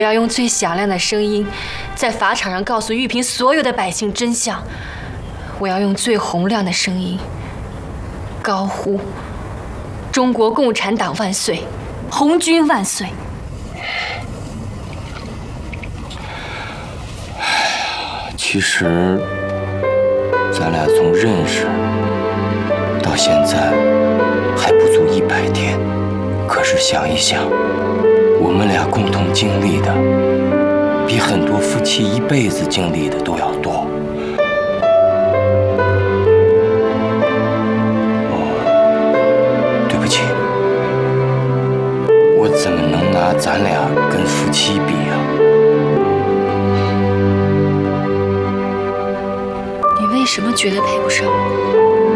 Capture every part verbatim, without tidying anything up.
我要用最响亮的声音，在法场上告诉玉屏所有的百姓真相。我要用最洪亮的声音，高呼“中国共产党万岁，红军万岁”。 其实，咱俩从认识到现在还不足一百天，可是想一想，我们俩共同经历的，比很多夫妻一辈子经历的都要多。哦，对不起，我怎么能拿咱俩跟夫妻比呀？ 你为什么觉得配不上我？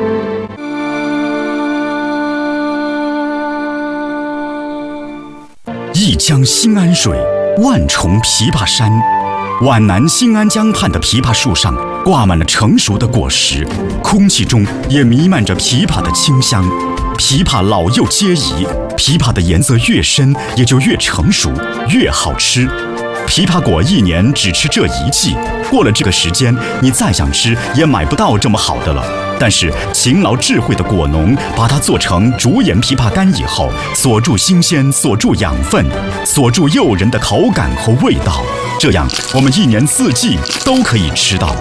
一江新安水，万重枇杷山。皖南新安江畔的枇杷树上挂满了成熟的果实，空气中也弥漫着枇杷的清香。枇杷老幼皆宜，枇杷的颜色越深，也就越成熟，越好吃。枇杷果一年只吃这一季，过了这个时间，你再想吃也买不到这么好的了。但是勤劳智慧的果农把它做成竹盐枇杷干以后，锁住新鲜，锁住养分，锁住诱人的口感和味道，这样我们一年四季都可以吃到。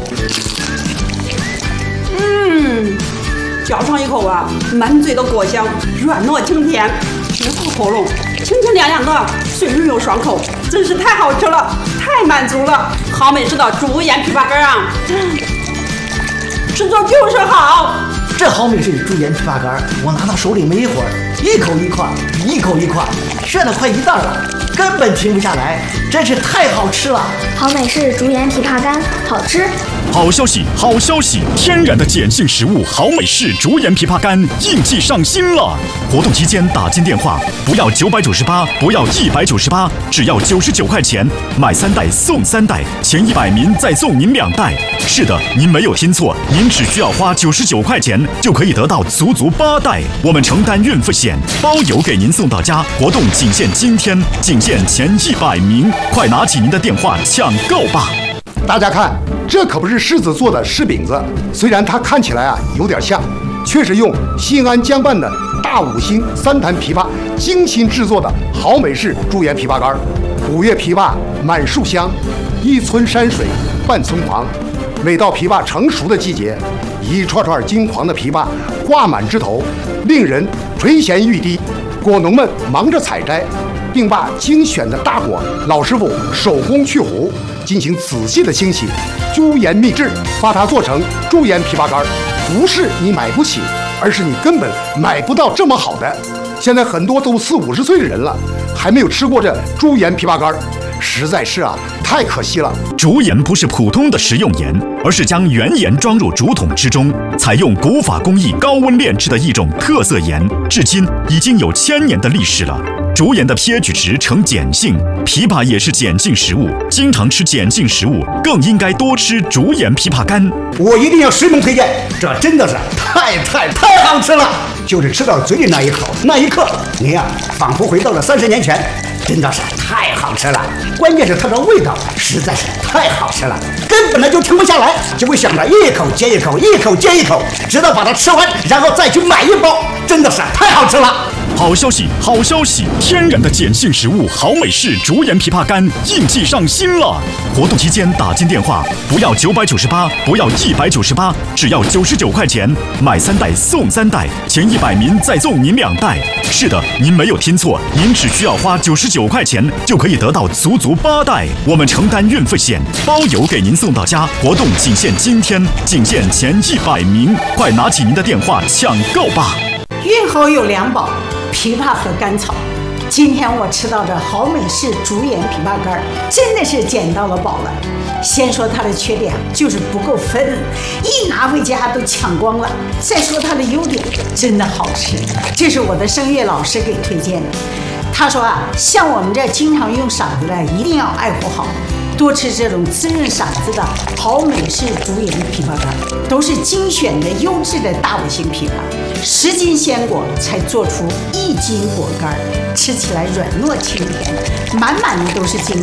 嗯，嚼上一口啊，满嘴的果香，软糯清甜，直刺喉咙，清清凉凉的，水润又爽口，真是太好吃了，太满足了。好美式的竹盐枇杷干啊！吃做就是好， 这好美式竹盐枇杷干，我拿到手里没一会儿，一口一块，一口一块，炫了快一袋了，根本停不下来，真是太好吃了。 好美式竹盐枇杷干，好吃。 好消息，好消息！天然的碱性食物好美式竹盐枇杷干应季上新了。活动期间打进电话，不要九百九十八，不要一百九十八，只要九十九块钱，买三袋送三袋，前一百名再送您两袋。是的，您没有听错，您只需要花九十九块钱就可以得到足足八袋。我们承担运费险，包邮给您送到家。活动仅限今天，仅限前一百名，快拿起您的电话抢购吧！ 大家看，这可不是柿子做的柿饼子，虽然它看起来啊有点像，却是用新安江畔的大五星三坛枇杷精心制作的好美式竹盐枇杷干。五月枇杷满树香，一村山水伴村房。每到枇杷成熟的季节，一串串金黄的枇杷挂满枝头，令人垂涎欲滴。果农们忙着采摘，并把精选的大果老师傅手工去核，进行仔细的清洗，朱颜秘制，把它做成竹盐枇杷干。不是你买不起，而是你根本买不到这么好的。现在很多都四五十岁的人了，还没有吃过这竹盐枇杷干，实在是啊，太可惜了。 竹盐不是普通的食用盐，而是将原盐装入竹筒之中，采用古法工艺高温炼制的一种特色盐，至今已经有千年的历史了。竹盐的 pH 值呈碱性，枇杷也是碱性食物，经常吃碱性食物更应该多吃竹盐枇杷干。 我一定要实名推荐，这真的是太太太好吃了！就是吃到嘴里那一口，那一刻，你呀、啊，仿佛回到了三十年前，真的是太好吃了。关键是它的味道实在是太好吃了，根本呢就停不下来，就会想着一口接一口，一口接一口，直到把它吃完，然后再去买一包，真的是太好吃了。 好消息，好消息！天然的碱性食物好美式竹盐枇杷干应季上新了。活动期间打进电话，不要九百九十八，不要一百九十八，只要九十九块钱，买三袋送三袋，前一百名再送您两袋。是的，您没有听错，您只需要花九十九块钱就可以得到足足八袋。我们承担运费险，包邮给您送到家。活动仅限今天，仅限前一百名，快拿起您的电话抢购吧！ 运好有两宝，枇杷和甘草。今天我吃到这好美式竹盐枇杷干，真的是捡到了宝了。先说它的缺点，就是不够分，一拿回家都抢光了。再说它的优点，真的好吃。这是我的声乐老师给推荐的。他说啊，像我们这经常用嗓子的，一定要爱护好， 多吃这种滋润嗓子的好美式竹盐枇杷干，都是精选的优质的大五星枇杷，十斤鲜果才做出一斤果干，吃起来软糯清甜，满满的都是精。